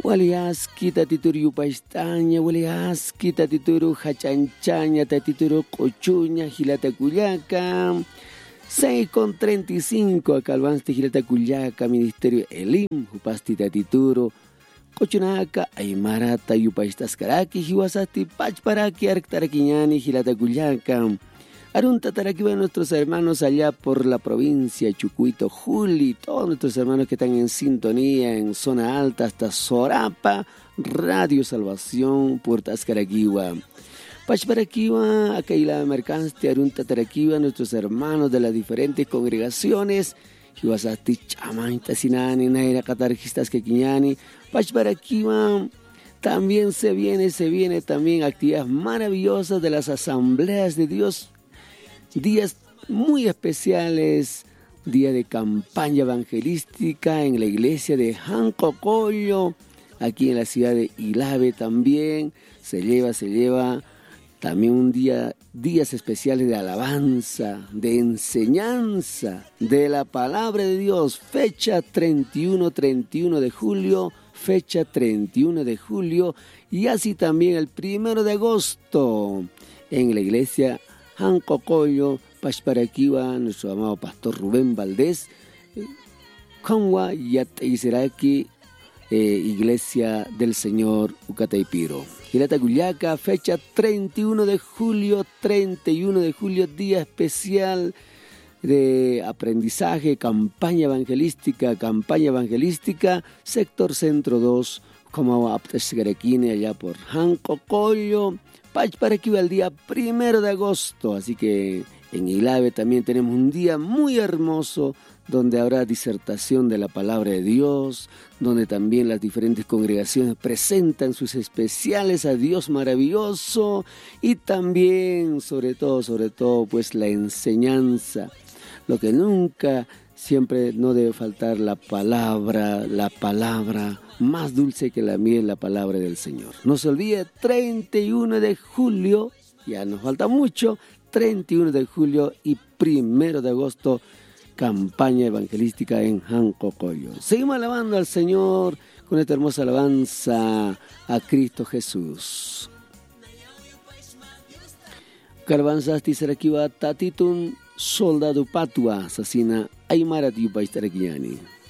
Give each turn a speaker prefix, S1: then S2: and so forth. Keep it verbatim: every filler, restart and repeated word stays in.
S1: Waliaski tatituru yupaystaña, waliaski tatituru hachanchaña, tatituru cochuña, Gilata Cuyaca. seis con treinta y cinco, Acalbanste Gilata Cuyaca, Ministerio Elim, Jupasti tatituru. Cochunaca, Aymarata yupaystascaraki, Jiwasati Pachparaki, Arctaraquiñani, Gilata Cuyaca. Arunta Taraquiba, nuestros hermanos allá por la provincia de Chucuito, Juli, todos nuestros hermanos que están en sintonía en zona alta hasta Sorapa, Radio Salvación, Puertas Caraquiwa. Pachparaquiwa, Acaila Mercante, Arunta Taraquiba, nuestros hermanos de las diferentes congregaciones, Jiwasati Chamaita Sinani, Naira Catarjistas Quequiñani, Pachparaquiwa. También se viene, se viene también actividades maravillosas de las asambleas de Dios. Días muy especiales, día de campaña evangelística en la iglesia de Jancocollo, aquí en la ciudad de Ilave también, se lleva, se lleva también un día, días especiales de alabanza, de enseñanza de la palabra de Dios, fecha treinta y uno, treinta y uno de julio, fecha treinta y uno de julio, y así también el primero de agosto en la iglesia Jancocollo, Pachparaquiwa, nuestro amado pastor Rubén Valdés, Conwa Yateizeraki, eh, Iglesia del Señor Ucataipiro. Gilata Cuyaca, fecha treinta y uno de julio, treinta y uno de julio, día especial de aprendizaje, campaña evangelística, campaña evangelística, sector centro dos, como Aptesgarequine, allá por Jancocollo. Pachparaquiwa el día primero de agosto, así que en Ilave también tenemos un día muy hermoso donde habrá disertación de la palabra de Dios, donde también las diferentes congregaciones presentan sus especiales a Dios maravilloso y también, sobre todo, sobre todo, pues la enseñanza, lo que nunca, siempre no debe faltar la palabra, la palabra más dulce que la miel, la palabra del Señor. No se olvide, treinta y uno de julio, ya nos falta mucho, treinta y uno de julio y primero de agosto, campaña evangelística en Jancocollo. Seguimos alabando al Señor con esta hermosa alabanza a Cristo Jesús. Carbanzasti Sarakiwa Tatitun, soldado patua, asesina Aymara Tiupa Istaraquiani.